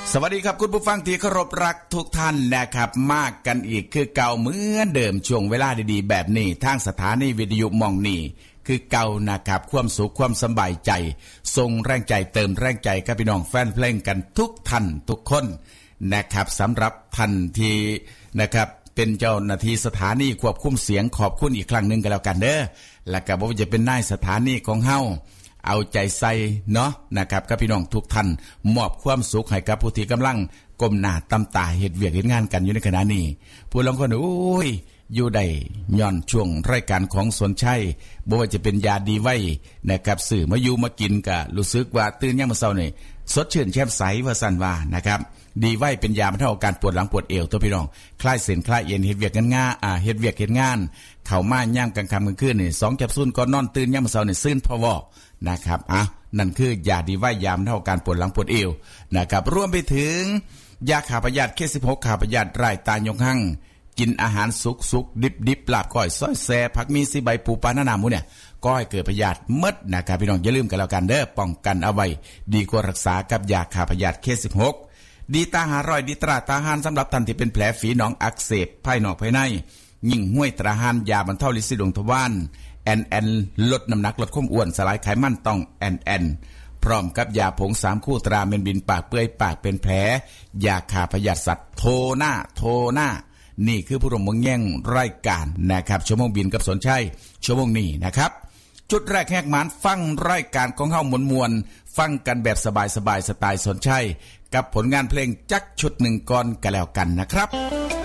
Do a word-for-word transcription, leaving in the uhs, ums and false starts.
สวัสดีครับคุณผู้ฟังที่เคารพรักทุกท่านนะครับมากกันอีกคือเก่าเหมือนเดิมช่วงเวลาดีๆแบบนี้ทางสถานีวิทยุมองนี่คือเก่านะครับความสุขความสบายใจส่งแรงใจเติมแรงใจกับพี่น้องแฟนเพลงกันทุกท่านทุกคนนะครับสำหรับท่านที่นะครับเป็นเจ้าหน้าที่สถานีควบคุมเสียงขอบคุณอีกครั้งนึงกันแล้วกันเด้อและก็บ่ว่าจะเป็นนายสถานีของเฮาเอาใจใส่เนาะนะครับกับพี่น้องทุกท่านมอบความสุขให้กับผู้ที่กำลังก้มหน้าตำตาเฮ็ดเวียกเฮ็ดงานกันอยู่ในขณะนี้ผู้ลางคนโอ้ยอยู่ได้ย้อนช่วงรายการของสนชัยบ่ว่าจะเป็นยาดีไว้นะครับสื่อมาอยู่มากินก็รู้สึกว่าตื่นยามมื้อเช้านี่สดชื่นแจ่มใสว่าซั่นว่านะครับดีไว้เป็นยาบรรเทาอาการปวดหลังปวดเอวตัวพี่น้องคลายเส้นคลายเอ็นเฮ็ดเวียกกันง่าอ่าเฮ็ดเวียกเฮ็ดงานเข้ามายามกลางค่ำกลางคืนนี่สองแคปซูลก่อนนอนตื่นยามมื้อเช้านี่ซื่นพอวอนะครับอ่ะนั่นคือยาดีไว้ยามบรรเทาอาการปวดหลังปวดเอวนะครับรวมไปถึงยาขาพยาธิเคสิบหกขาพยาธิไร้ตายกหั่งกินอาหารสุกๆดิบๆลาบก้อยซอยแซ่ผักมีสีใบปูปลาหน้าหนาหมูเนี่ยก็ให้เกิดพยาธิมดนะครับพี่น้องอย่าลืมกันแล้วกันเด้อป้องกันเอาไว้ดีกว่ารักษากับยาขาพยาธิเคสิบหกดีตาหารอยดีตราตาหารสำหรับท่านที่เป็นแผลฝีหนองอักเสบภายนอกภายในยิ่งห้วยตราหารยาบรรเทาลิซิดวงทวารแอนแอนลดน้ำหนักลดความอ้วนสลายไขมันต้องแอนแอนพร้อมกับยาผงสามคู่ตราเมนบินปากเปื่อยปากเป็นแผลยาฆ่าพยาธิสัตว์โทหน้าโทหน้านี่คือผู้ร่วมวงแย่งรายการนะครับชั่วโมงบินกับสนชัยชั่วโมงนี้นะครับจุดแรกแหกหมานฟังรายการของเฮามวลๆฟังกันแบบสบายๆสไตล์สนชัยกับผลงานเพลงจักชุดหนึ่งก่อนกันแล้วกันนะครับ